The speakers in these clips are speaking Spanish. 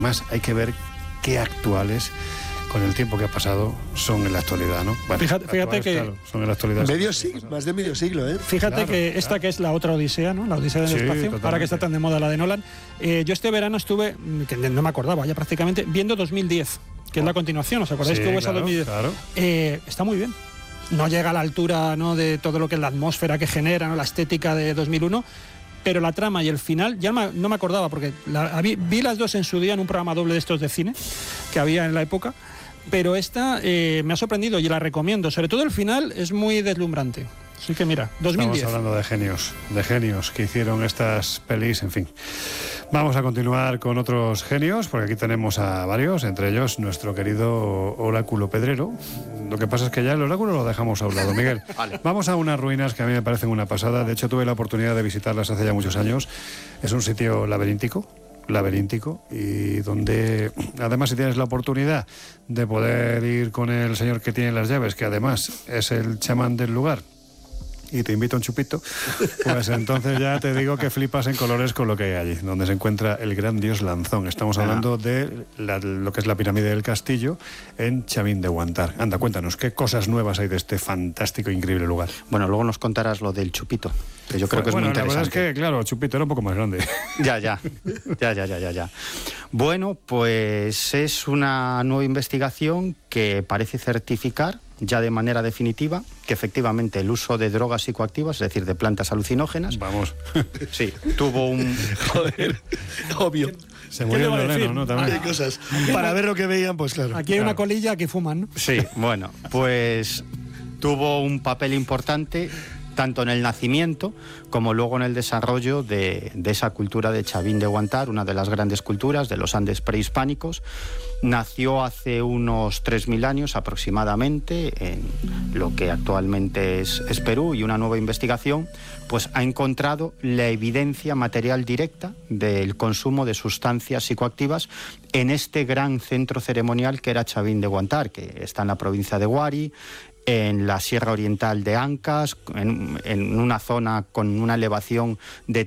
Más hay que ver qué actuales, con el tiempo que ha pasado, son en la actualidad, ¿no? Bueno, fíjate que... Claro, son en la actualidad. Más de medio siglo, ¿eh? Fíjate Claro, que esta que es la otra Odisea, ¿no? La Odisea del espacio, totalmente. ahora que está tan de moda la de Nolan. Yo este verano estuve, que no me acordaba ya prácticamente, viendo 2010, que es la continuación, ¿os acordáis que hubo esa 2010? Claro. Está muy bien. No llega a la altura, ¿no?, de todo lo que es la atmósfera que genera, ¿no?, la estética de 2001, pero la trama y el final, ya no me acordaba, porque vi las dos en su día en un programa doble de estos de cine que había en la época, pero esta me ha sorprendido y la recomiendo. Sobre todo el final es muy deslumbrante. Así que mira, 2010. Estamos hablando de genios que hicieron estas pelis, en fin. Vamos a continuar con otros genios, porque aquí tenemos a varios, entre ellos nuestro querido Oráculo Pedrero. Lo que pasa es que ya el oráculo lo dejamos a un lado, Miguel. Vale. Vamos a unas ruinas que a mí me parecen una pasada. De hecho, tuve la oportunidad de visitarlas hace ya muchos años. Es un sitio laberíntico y donde además, si tienes la oportunidad de poder ir con el señor que tiene las llaves, que además es el chamán del lugar, y te invito a un chupito, pues entonces ya te digo que flipas en colores con lo que hay allí, donde se encuentra el gran dios Lanzón. Estamos hablando de lo que es la pirámide del castillo en Chavín de Guantar. Anda, cuéntanos, ¿qué cosas nuevas hay de este fantástico e increíble lugar? Bueno, luego nos contarás lo del chupito, que yo creo que es muy interesante. La verdad es que, claro, chupito era un poco más grande. Ya. Bueno, pues es una nueva investigación que parece certificar ya de manera definitiva que efectivamente el uso de drogas psicoactivas, es decir, de plantas alucinógenas... Vamos. Sí, tuvo un... Joder, obvio. Se murió el veneno, ¿no? También. Hay cosas. Para ver lo que veían, pues claro. Aquí hay una colilla, aquí fuman, ¿no? Sí, bueno, pues tuvo un papel importante tanto en el nacimiento como luego en el desarrollo de esa cultura de Chavín de Guantar, una de las grandes culturas de los Andes prehispánicos. Nació hace unos 3.000 años aproximadamente en lo que actualmente es Perú, y una nueva investigación pues ha encontrado la evidencia material directa del consumo de sustancias psicoactivas en este gran centro ceremonial que era Chavín de Guantar, que está en la provincia de Huari, en la Sierra Oriental de Ancas, en una zona con una elevación de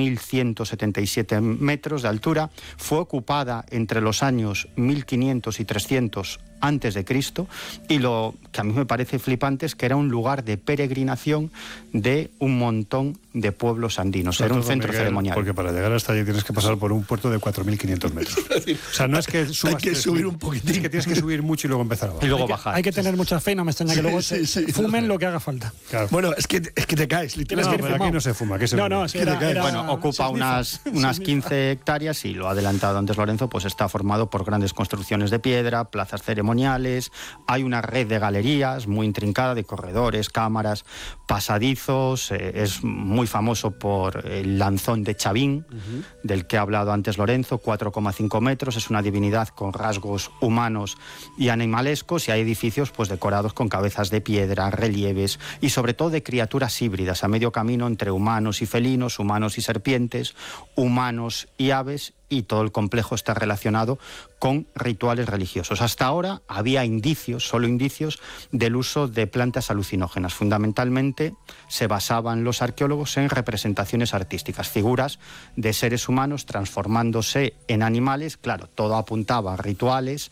3.177 metros de altura. Fue ocupada entre los años 1500 y 300 antes de Cristo, y lo que a mí me parece flipante es que era un lugar de peregrinación de un montón de pueblos andinos. Era un centro ceremonial. Porque para llegar hasta allí tienes que pasar por un puerto de 4.500 metros. O sea, no es que subas... Hay que subir un poquitín. Es que tienes que subir mucho y luego empezar a bajar. Y luego bajar. Hay que tener mucha fe, no me extraña que luego fumen lo que haga falta. Claro. Bueno, es que te caes, literalmente. No, pero aquí no se fuma. Aquí se No, bebe. era Bueno, ocupa unas 15 hectáreas y lo ha adelantado antes Lorenzo, pues está formado por grandes construcciones de piedra, plazas ceremoniales, hay una red de galerías muy intrincada, de corredores, cámaras, pasadizos, es muy famoso por el Lanzón de Chavín, del que ha hablado antes Lorenzo, 4,5 metros, es una divinidad con rasgos humanos y animalescos, y hay edificios pues decorados con cabezas de piedra, relieves y sobre todo de criaturas híbridas a medio camino entre humanos y felinos, humanos y serpientes, humanos y aves, y todo el complejo está relacionado con rituales religiosos. Hasta ahora había indicios, solo indicios, del uso de plantas alucinógenas. Fundamentalmente se basaban los arqueólogos en representaciones artísticas, figuras de seres humanos transformándose en animales. Claro, todo apuntaba a rituales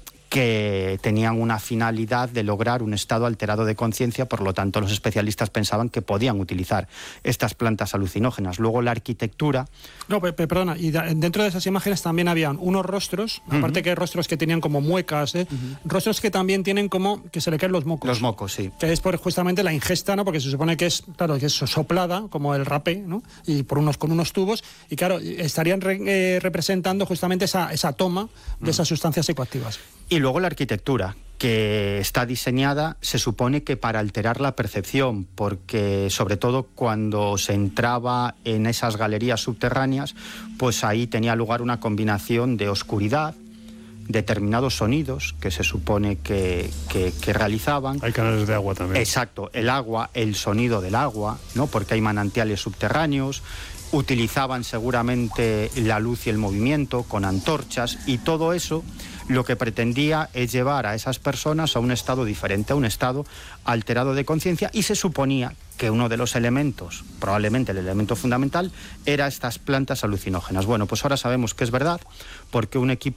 que tenían una finalidad de lograr un estado alterado de conciencia, por lo tanto los especialistas pensaban que podían utilizar estas plantas alucinógenas. Luego la arquitectura... No, perdona, y dentro de esas imágenes también habían unos rostros, aparte que rostros que tenían como muecas, rostros que también tienen como que se le caen los mocos. Los mocos, sí. Que es por justamente la ingesta, ¿no? Porque se supone que es, claro, que es soplada, como el rapé, ¿no? Y con unos tubos, y claro, estarían representando justamente esa toma de esas sustancias psicoactivas. Y luego la arquitectura, que está diseñada, se supone que para alterar la percepción, porque sobre todo cuando se entraba en esas galerías subterráneas, pues ahí tenía lugar una combinación de oscuridad, determinados sonidos que se supone que realizaban. Hay canales de agua también. Exacto, el agua, el sonido del agua, ¿no? Porque hay manantiales subterráneos. Utilizaban seguramente la luz y el movimiento con antorchas, y todo eso lo que pretendía es llevar a esas personas a un estado diferente, a un estado alterado de conciencia, y se suponía que uno de los elementos, probablemente el elemento fundamental, era estas plantas alucinógenas. Bueno, pues ahora sabemos que es verdad, porque un equipo